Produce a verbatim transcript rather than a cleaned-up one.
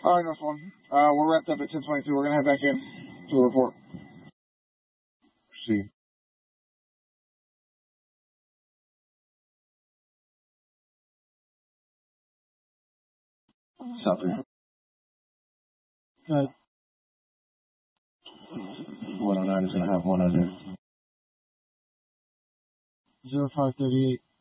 All right, North One. Uh, we're wrapped up at ten twenty-two. We're going to head back in to a report. See. Copy. Good. one oh nine is going to have one other. zero five thirty-eight.